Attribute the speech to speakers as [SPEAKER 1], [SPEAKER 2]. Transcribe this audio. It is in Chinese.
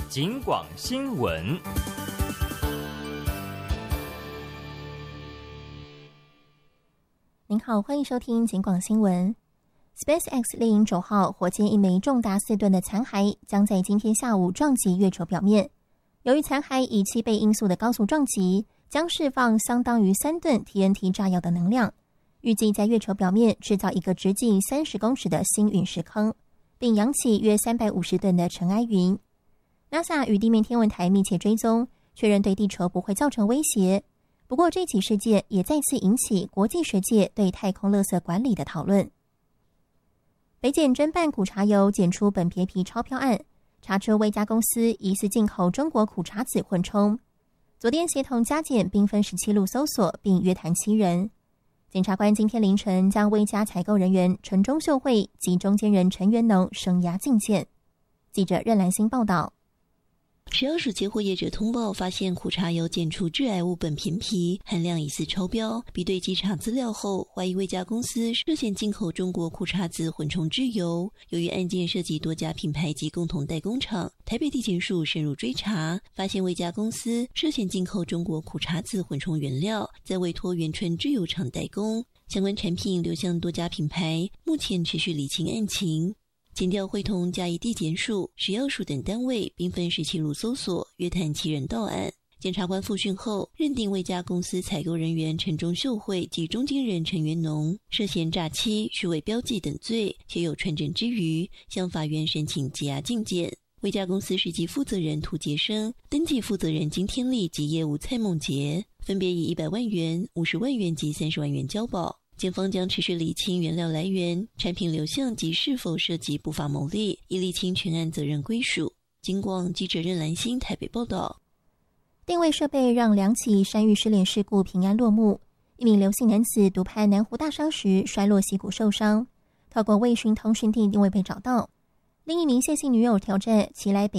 [SPEAKER 1] 警广新闻。
[SPEAKER 2] 您好，欢迎收听警广新闻。SpaceX 猎鹰9号火箭一枚重达4吨的残骸将在今天下午撞击月球表面。由于残骸以7倍音速的高速撞击，将释放相当于3吨 TNT 炸药的能量，预计在月球表面制造一个直径30公尺的新陨石坑，并扬起约350吨的尘埃云。NASA 与地面天文台密切追踪，确认对地球不会造成威胁。不过，这起事件也再次引起国际学界对太空垃圾管理的讨论。北检侦办苦茶油检出本皮皮钞票案，查出魏家公司疑似进口中国苦茶籽混充。昨天协同加检兵分17路搜索，并约谈7人。检察官今天凌晨将魏家采购人员陈忠秀惠及中间人陈元农声押禁见。记者任兰心报道。
[SPEAKER 3] 食药署接获业者通报，发现苦茶油检出致癌物苯平皮，含量疑似超标。比对稽查资料后，怀疑魏家公司涉嫌进口中国苦茶籽混充制油。由于案件涉及多家品牌及共同代工厂，台北地检署深入追查，发现魏家公司涉嫌进口中国苦茶籽混充原料，再委托元春制油厂代工，相关产品流向多家品牌，目前持续厘清案情。检调会同嘉义地检署、食药署等单位，兵分17路搜索，约谈7人到案。检察官复讯后，认定魏家公司采购人员陈忠秀惠及中间人陈元农涉嫌诈欺、虚伪标记等罪，且有串证之余，向法院申请羁押禁见。魏家公司实际负责人涂杰生、登记负责人金天利及业务蔡梦杰，分别以100万元、50万元及30万元交保。检方将持续厘清原料来源、产品流向及是否涉及不法牟利，以厘清全案责任归属。警广记者任兰心台北报道。
[SPEAKER 2] 定位设备让2起山域失联事故平安落幕。一名刘姓男子独攀南湖大山时摔落溪谷受伤，透过卫讯通讯地定位被找到。另一名谢姓女友挑战骑来北